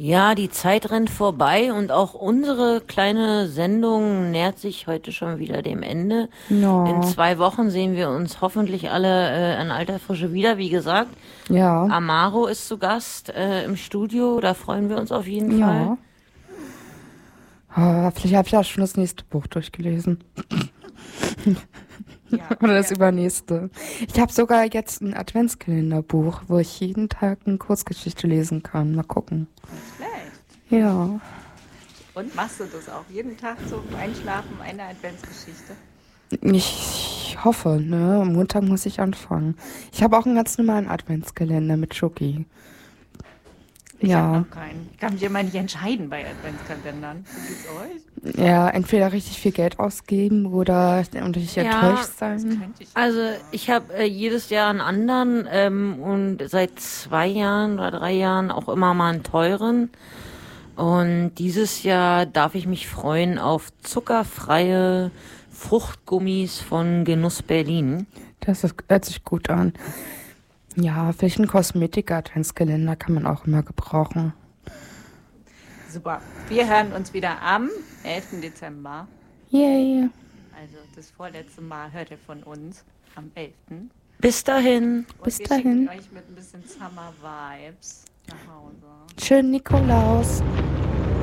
Ja, die Zeit rennt vorbei und auch unsere kleine Sendung nähert sich heute schon wieder dem Ende. In Ja, 2 Wochen sehen wir uns hoffentlich alle in alter Frische wieder. Wie gesagt, ja, Amaro ist zu Gast im Studio, da freuen wir uns auf jeden Fall. ja. Vielleicht habe ich auch schon das nächste Buch durchgelesen. Ja, Oder das übernächste. Ich habe sogar jetzt ein Adventskalenderbuch, wo ich jeden Tag eine Kurzgeschichte lesen kann. Mal gucken. nicht schlecht. Ja. Und machst du das auch jeden Tag zum Einschlafen eine Adventsgeschichte? Ich hoffe, ne? Am Montag muss ich anfangen. Ich habe auch einen ganz normalen Adventskalender mit Schoki. Ich Ja. habe noch keinen. Ich kann mich immer nicht entscheiden bei Adventskalendern. Wie geht's euch? Ja, entweder richtig viel Geld ausgeben oder und ich Ja, enttäuscht Das sein. könnte ich. Also ich habe jedes Jahr einen anderen und seit 2 Jahren oder 3 Jahren auch immer mal einen teuren. Und dieses Jahr darf ich mich freuen auf zuckerfreie Fruchtgummis von Genuss Berlin. Hört sich gut an. Ja, vielleicht ein Kosmetik-Adventskalender kann man auch immer gebrauchen. Super. Wir hören uns wieder am 11. Dezember. Yay. Also das vorletzte Mal hört ihr von uns am 11. Bis dahin. Und Bis wir dahin. schicken euch mit ein bisschen Summer Vibes nach Hause. Schönen Nikolaus.